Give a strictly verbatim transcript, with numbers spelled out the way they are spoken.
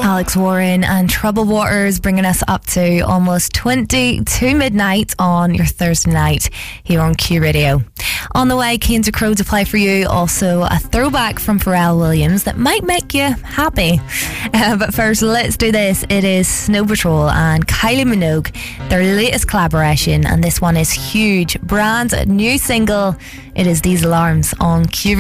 Alex Warren and Troubled Waters, bringing us up to almost twenty to midnight on your Thursday night here on Q Radio. On the way, Keen to Crow to play for you. Also a throwback from Pharrell Williams that might make you happy. Uh, but first, let's do this. It is Snow Patrol and Kylie Minogue, their latest collaboration, and this one is huge. Brand new single. It is These Alarms on Q Radio.